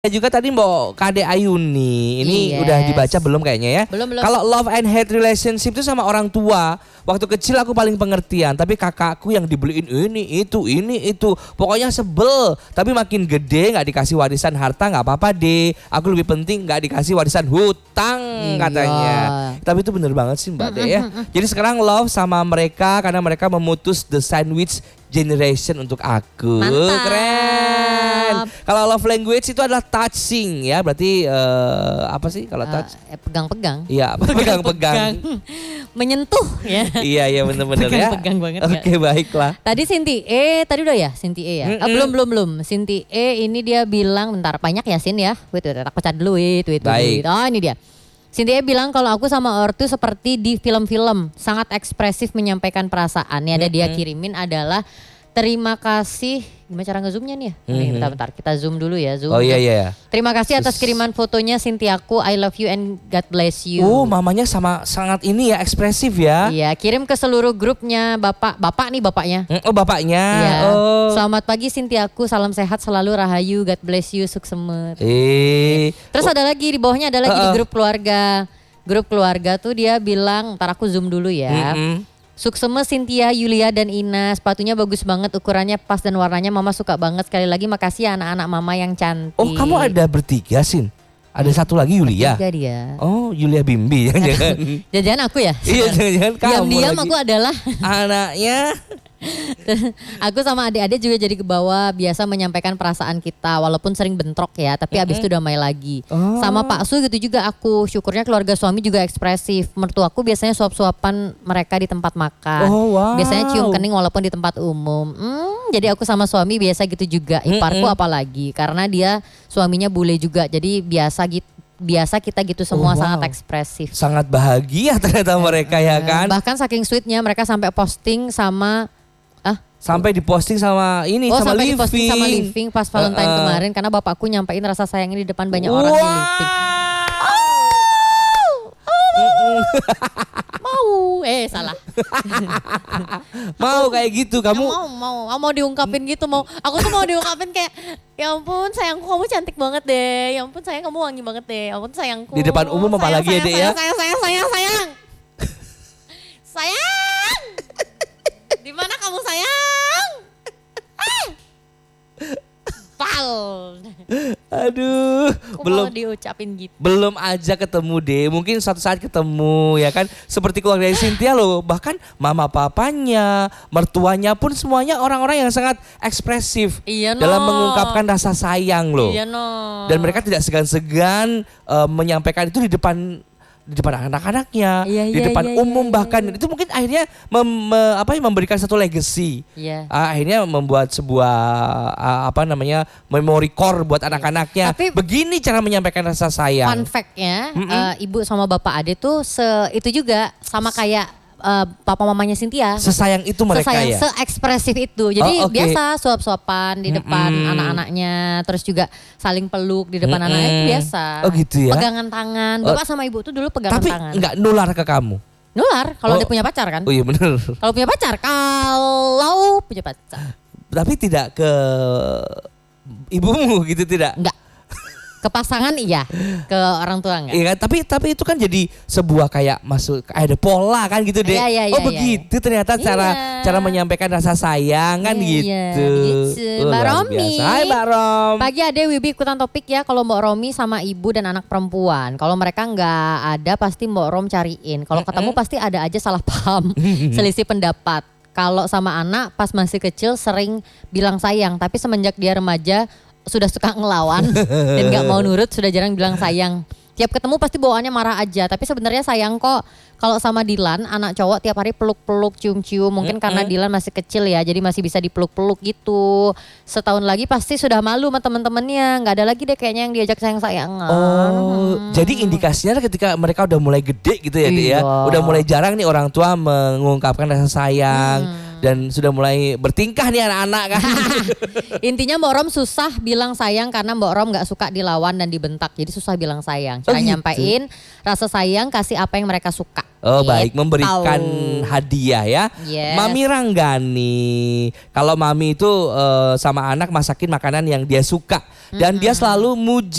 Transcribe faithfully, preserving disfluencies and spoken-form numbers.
Juga tadi Mbak Kade Ayuni ini Yes. udah dibaca belum kayaknya ya? Belum, belum. Kalau love and hate relationship itu sama orang tua. Waktu kecil aku paling pengertian, tapi kakakku yang dibeliin ini itu ini itu, pokoknya sebel. Tapi makin gede nggak dikasih warisan harta nggak apa-apa deh. Aku lebih penting nggak dikasih warisan hutang Iya. katanya. Tapi itu bener banget sih Mbak De ya. Jadi sekarang love sama mereka karena mereka memutus the sandwich generation untuk aku. Mantap. Keren. Kalau love language itu adalah touching ya, berarti uh, apa sih kalau touch? Eh, pegang-pegang. Iya, pegang-pegang. Menyentuh ya. Iya, iya benar-benar ya. Pegang-pegang banget. Oke, baiklah. Tadi Sinti E, tadi udah ya Sinti E ya? Mm-mm. Ah, belum, belum, belum. Sinti E ini dia bilang, bentar banyak ya Sin ya. Wait, wait, aku cat dulu, wait, wait, Baik. wait. Oh ini dia. Sinti E bilang kalau aku sama ortu seperti di film-film. Sangat ekspresif menyampaikan perasaan. Ini ada dia Mm-mm. kirimin adalah terima kasih. Gimana cara nge-zoomnya nih ya? Nih, Mhm. bentar-bentar kita zoom dulu ya. Zoom. Oh iya iya. Terima kasih atas kiriman fotonya Sintiaku. I love you and God bless you. Oh, mamanya sama sangat ini ya, ekspresif ya. Iya, kirim ke seluruh grupnya Bapak. Bapak nih bapaknya. Mm, Oh, bapaknya. Iya. Oh. Selamat pagi Sintiaku, salam sehat selalu, rahayu, God bless you, suksemet. Eh. Terus ada lagi di bawahnya ada lagi di Uh-uh. grup keluarga. Grup keluarga tuh dia bilang, ntar aku zoom dulu ya. Mm-mm. Suksemes Cynthia, Yulia dan Ina, sepatunya bagus banget, ukurannya pas dan warnanya mama suka banget. Sekali lagi makasih ya anak-anak mama yang cantik. Oh, kamu ada bertiga, Sin? Ada satu lagi Yulia. Tiga dia. Oh, Yulia Bimbi jangan. Jangan aku ya. Iya, jangan kamu. Diam-diam lagi. aku adalah Anaknya. aku sama adik-adik juga jadi ke bawah, biasa menyampaikan perasaan kita walaupun sering bentrok ya, tapi abis itu damai lagi. Oh. Sama Pak Su gitu juga aku, syukurnya keluarga suami juga ekspresif. Mertuaku biasanya suap-suapan mereka di tempat makan. Oh, wow. Biasanya cium kening walaupun di tempat umum. Hmm, jadi aku sama suami biasa gitu juga. Iparku Mm-mm. apalagi karena dia suaminya bule juga. Jadi biasa gitu, biasa kita gitu Oh, semua wow. sangat ekspresif. Sangat bahagia ternyata mereka ya kan. Bahkan saking sweetnya mereka sampai posting sama ah Sampai diposting sama ini Oh sama sampai Living. diposting sama Living pas Valentine Uh-uh. kemarin karena bapakku nyampein rasa sayangnya di depan banyak orang di Living. Mau, eh salah. Mau kayak gitu kamu. mau mau, mau mau diungkapin gitu mau. Aku tuh mau diungkapin kayak, ya ampun sayangku kamu cantik banget deh. Ya ampun sayang kamu wangi banget deh. Ya ampun sayangku. Di depan umum Sayang, apalagi ya, sayang, Dek, ya? Sayang sayang sayang sayang. Sayang. Di mana kamu sayang? Ah. Pal. Aduh, Aku belum mau diucapin gitu. belum aja ketemu deh. Mungkin suatu saat ketemu ya kan. Seperti keluarga Cynthia loh. Bahkan mama papanya, mertuanya pun semuanya orang-orang yang sangat ekspresif Iya no. dalam mengungkapkan rasa sayang loh. Iya no. Dan mereka tidak segan-segan eh, menyampaikan itu di depan di depan anak-anaknya, Iya, di iya, depan iya, umum iya, bahkan iya. itu mungkin akhirnya mem- me- apa ya, memberikan satu legacy. Iya. Ah, akhirnya membuat sebuah ah, apa namanya memory core buat anak-anaknya. Tapi- Begini cara menyampaikan rasa sayang. Fun fact-nya, Mm-mm. eh, ibu sama bapak Ade tuh se itu juga sama kayak eh, papa mamanya Cynthia. Sesayang itu mereka Sesayang, ya. se-ekspresif itu. Jadi Oh, oke. biasa suap-suapan di depan Mm-mm. anak-anaknya, terus juga saling peluk di depan Mm-mm. anaknya itu biasa. Oh, gitu ya? Pegangan tangan. Bapak sama ibu tuh dulu pegangan Tapi tangan. nggak nular ke kamu. Nular kalau Oh. dia punya pacar kan. Oh iya bener. Kalau punya pacar, kalau punya pacar. Tapi tidak ke ibumu gitu tidak. Enggak. Ke pasangan iya, ke orang tua enggak. Iya kan, tapi tapi itu kan jadi sebuah kayak masuk ada pola kan gitu deh. Iya, iya, oh iya, begitu ternyata cara Iya. cara menyampaikan rasa sayang kan Iya, gitu. gitu. Oh, Mbak luar Romi. biasa. Hai Mbak Rom. Pagi Ade Wibi ikutan topik ya, kalau Mbak Romi sama ibu dan anak perempuan. Kalau mereka nggak ada pasti Mbak Rom cariin. Kalau ketemu pasti ada aja salah paham, selisih pendapat. Kalau sama anak pas masih kecil sering bilang sayang, tapi semenjak dia remaja sudah suka ngelawan dan nggak mau nurut, sudah jarang bilang sayang. Tiap ketemu pasti bawaannya marah aja, tapi sebenarnya sayang kok. Kalau sama Dilan, anak cowok tiap hari peluk-peluk, cium-cium. Mungkin karena Dilan masih kecil ya, jadi masih bisa dipeluk-peluk gitu. Setahun lagi pasti sudah malu sama temen-temennya, nggak ada lagi deh kayaknya yang diajak sayang-sayangan. Oh, jadi indikasinya ketika mereka udah mulai gede gitu ya, Dek ya. Iya. Udah mulai jarang nih orang tua mengungkapkan rasa sayang. Hmm. dan sudah mulai bertingkah nih anak-anak kan. Intinya Mbak Rom susah bilang sayang karena Mbak Rom gak suka dilawan dan dibentak. Jadi susah bilang sayang. Cara Oh, gitu. nyampein rasa sayang, kasih apa yang mereka suka. Oh Gitu. baik, memberikan hadiah ya. Yes. Mami Ranggani, kalau Mami itu eh, sama anak masakin makanan yang dia suka dan dia selalu muji